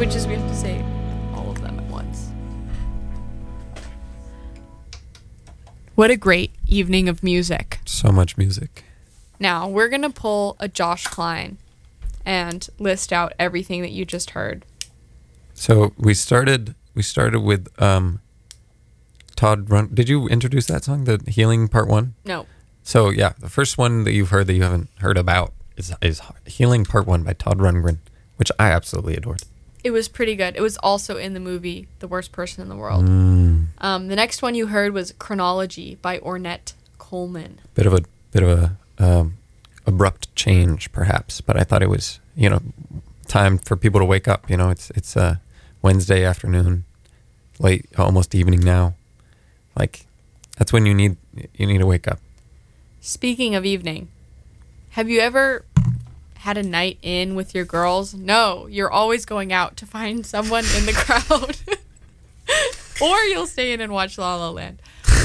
which is we have to say all of them at once. What a great evening of music. So much music. Now, we're going to pull a Josh Klein and list out everything that you just heard. So we started with Todd Run. Did you introduce that song, the Healing Part 1? No. So yeah, the first one that you've heard that you haven't heard about is Healing Part 1 by Todd Rundgren, which I absolutely adored. It was pretty good. It was also in the movie The Worst Person in the World. The next one you heard was Chronology by Ornette Coleman. Bit of a abrupt change, perhaps, but I thought it was, time for people to wake up. It's a Wednesday afternoon, late, almost evening now. Like, that's when you need to wake up. Speaking of evening, have you ever had a night in with your girls? No, you're always going out to find someone in the crowd. Or you'll stay in and watch La La Land.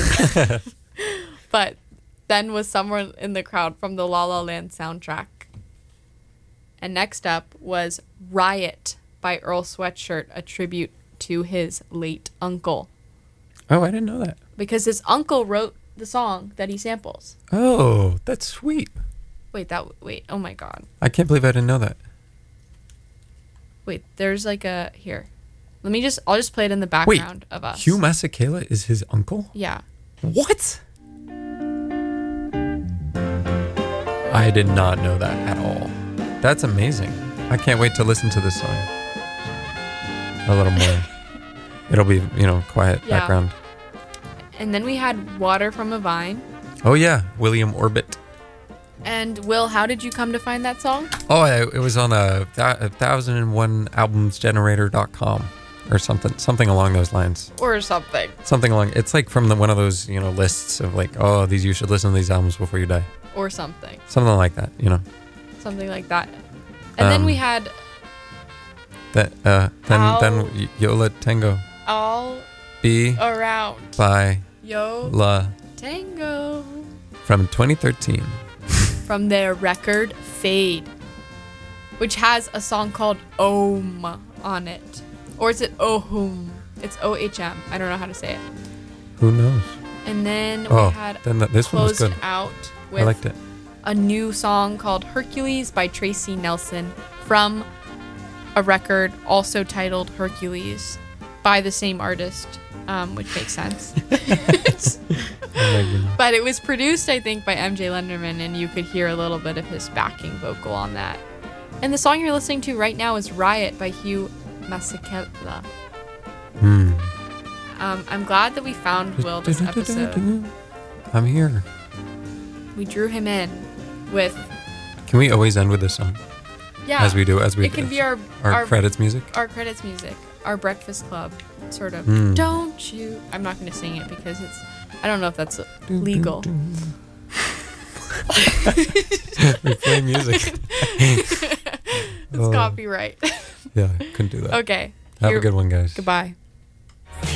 But then was someone in the crowd from the La La Land soundtrack. And next up was Riot by Earl Sweatshirt, a tribute to his late uncle. Oh, I didn't know that. Because his uncle wrote the song that he samples. Oh, that's sweet. Wait, oh my God. I can't believe I didn't know that. Wait, there's like here. I'll just play it in the background of us. Hugh Masekela is his uncle? Yeah. What? I did not know that at all. That's amazing. I can't wait to listen to this song a little more. It'll be, quiet background. And then we had Water from a Vine. Oh, yeah. William Orbit. And Will, how did you come to find that song? Oh, it was on 1001albumsgenerator.com or something along those lines. Or something. It's like from one of those, lists of like, oh, you should listen to these albums before you die. Or something. Something like that, Something like that. And then we had... Then Yola Tango. All Be Around. By Yola Tango. From 2013. From their record Fade, which has a song called Ohm on it. Or is it Ohum? It's O-H-M. I don't know how to say it. Who knows? And then we had this one was good. Out with I liked it. A new song called Hercules by Tracy Nelson from a record also titled Hercules by the same artist, which makes sense. But it was produced, I think, by MJ Lenderman, and you could hear a little bit of his backing vocal on that. And the song you're listening to right now is Riot by Hugh Masekela. I'm glad that we found Will this episode. I'm here. We drew him in with... Can we always end with this song? Yeah. As we do. It can be our credits music? Our credits music. Our Breakfast Club, sort of. Don't you... I'm not going to sing it because it's... I don't know if that's legal. We play music. It's copyright. Yeah, couldn't do that. Okay. Have a good one, guys. Goodbye.